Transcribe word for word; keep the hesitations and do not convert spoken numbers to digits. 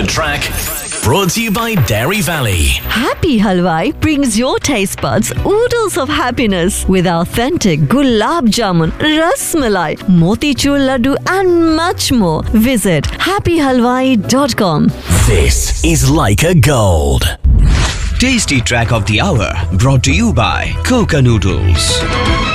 track. Brought to you by Dairy Valley. Happy Halwai brings your taste buds oodles of happiness with authentic gulab jamun, ras malai, motichur laddu and much more. Visit happy halwai dot com. This is Leica Gold. Tasty track of the hour brought to you by Coca Noodles.